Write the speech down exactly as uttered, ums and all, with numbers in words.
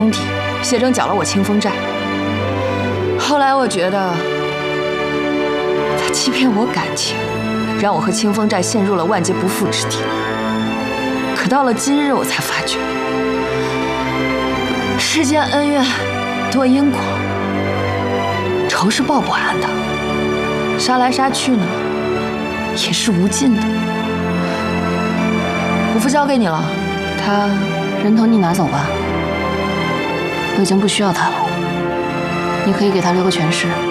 兄弟谢征缴了我清风债。后来我觉得他欺骗我感情，让我和清风寨陷入了万劫不复之地。可到了今日，我才发觉，世间恩怨多因果，仇是报不完的，杀来杀去呢，也是无尽的。五福交给你了，他人头你拿走吧，我已经不需要他了。你可以给他留个全尸。